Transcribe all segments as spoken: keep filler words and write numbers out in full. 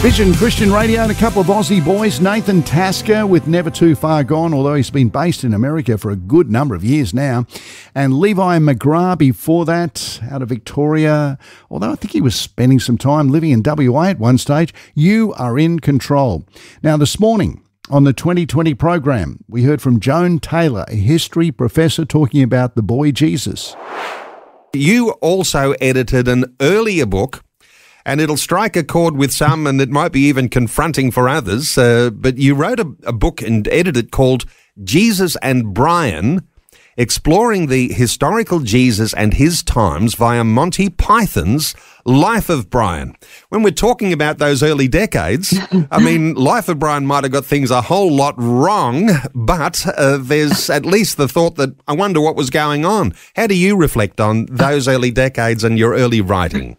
Vision Christian Radio and a couple of Aussie boys. Nathan Tasker with Never Too Far Gone, although he's been based in America for a good number of years now. And Levi McGrath before that, out of Victoria, although I think he was spending some time living in W A at one stage. You Are in Control. Now, this morning on the twenty twenty program, we heard from Joan Taylor, a history professor, talking about the boy Jesus. You also edited an earlier book, and it'll strike a chord with some, and it might be even confronting for others. Uh, but you wrote a, a book and edited it called Jesus and Brian, exploring the historical Jesus and his times via Monty Python's Life of Brian. When we're talking about those early decades, I mean, Life of Brian might have got things a whole lot wrong, but uh, there's at least the thought that I wonder what was going on. How do you reflect on those early decades and your early writing?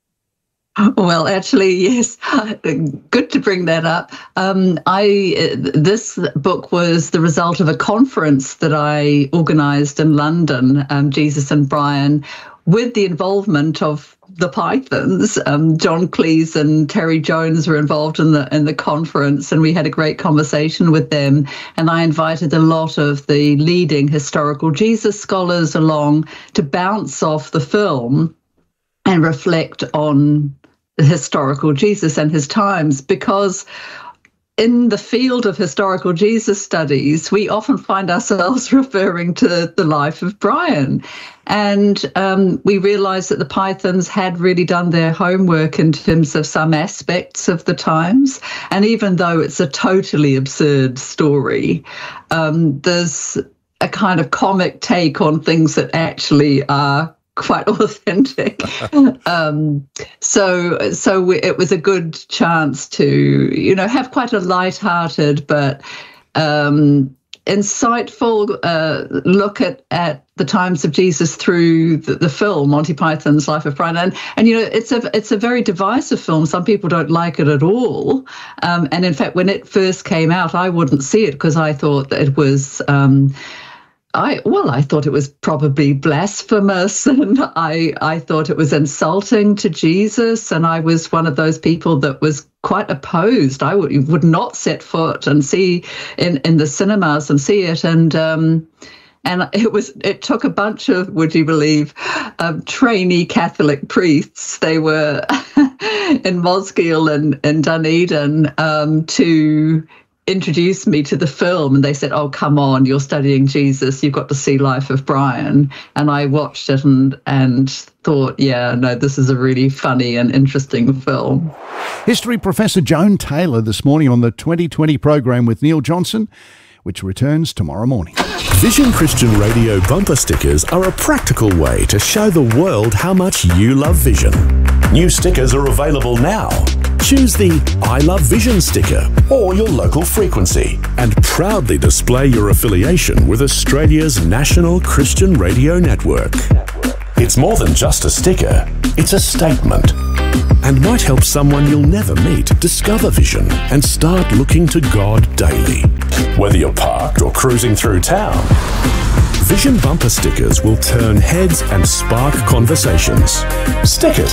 Well, actually, yes. Good to bring that up. Um, I this book was the result of a conference that I organised in London, um, Jesus and Brian, with the involvement of the Pythons. Um, John Cleese and Terry Jones were involved in the in the conference, and we had a great conversation with them. And I invited a lot of the leading historical Jesus scholars along to bounce off the film and reflect on the historical Jesus and his times, because in the field of historical Jesus studies, we often find ourselves referring to the life of Brian. And um, we realised that the Pythons had really done their homework in terms of some aspects of the times. And even though it's a totally absurd story, um, there's a kind of comic take on things that actually are quite authentic. um, so so we, it was a good chance to, you know, have quite a light-hearted but um, insightful uh, look at, at the times of Jesus through the, the film, Monty Python's Life of Brian. And, and, you know, it's a, it's a very divisive film. Some people don't like it at all. Um, and in fact, when it first came out, I wouldn't see it because I thought that it was... Um, I well, I thought it was probably blasphemous, and I I thought it was insulting to Jesus, and I was one of those people that was quite opposed. I would, would not set foot and see in, in the cinemas and see it, and um, and it was it took a bunch of, would you believe, um, trainee Catholic priests. They were in Mosgiel and, and Dunedin um, to introduced me to the film, and they said, oh, come on, you're studying Jesus, you've got to see Life of Brian. And I watched it and and thought, yeah, no, this is a really funny and interesting film. History Professor Joan Taylor this morning on the twenty twenty program with Neil Johnson, which returns tomorrow morning. Vision Christian Radio bumper stickers are a practical way to show the world how much you love Vision. New stickers are available now. Choose the I Love Vision sticker or your local frequency and proudly display your affiliation with Australia's national Christian radio network. It's more than just a sticker, it's a statement, and might help someone you'll never meet discover Vision and start looking to God daily. Whether you're parked or cruising through town, Vision bumper stickers will turn heads and spark conversations. Stick it,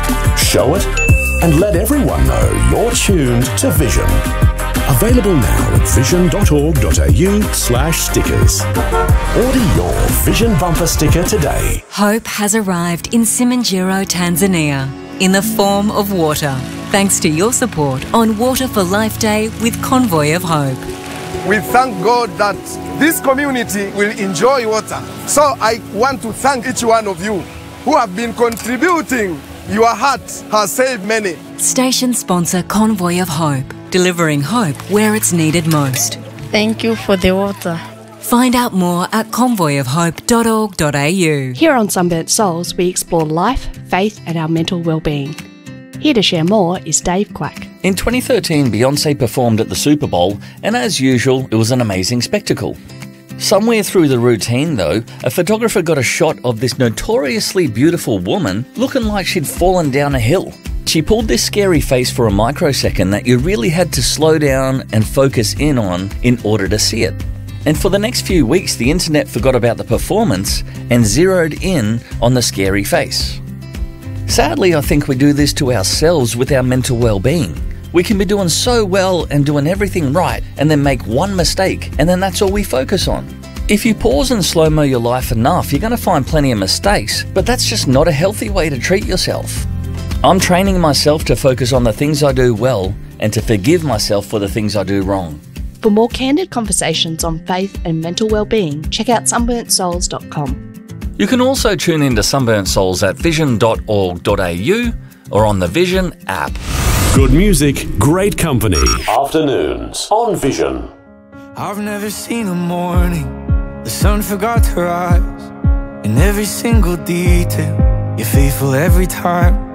show it, and let everyone know you're tuned to Vision. Available now at vision.org.au slash stickers. Order your Vision bumper sticker today. Hope has arrived in Simanjiro, Tanzania, in the form of water, thanks to your support on Water for Life Day with Convoy of Hope. We thank God that this community will enjoy water. So I want to thank each one of you who have been contributing. Your heart has saved many. Station sponsor Convoy of Hope, delivering hope where it's needed most. Thank you for the water. Find out more at convoy of hope dot org dot a u. Here on Sunburnt Souls, we explore life, faith and our mental well-being. Here to share more is Dave Quack. In twenty thirteen, Beyonce performed at the Super Bowl, and as usual, it was an amazing spectacle. Somewhere through the routine, though, a photographer got a shot of this notoriously beautiful woman looking like she'd fallen down a hill. She pulled this scary face for a microsecond that you really had to slow down and focus in on in order to see it. And for the next few weeks, the internet forgot about the performance and zeroed in on the scary face. Sadly, I think we do this to ourselves with our mental well-being. We can be doing so well and doing everything right and then make one mistake, and then that's all we focus on. If you pause and slow-mo your life enough, you're going to find plenty of mistakes, but that's just not a healthy way to treat yourself. I'm training myself to focus on the things I do well and to forgive myself for the things I do wrong. For more candid conversations on faith and mental well-being, check out sunburnt souls dot com. You can also tune into Sunburnt Souls at vision dot org dot a u or on the Vision app. Good music, great company. Afternoons on Vision. I've never seen a morning the sun forgot to rise. In every single detail, you're faithful every time.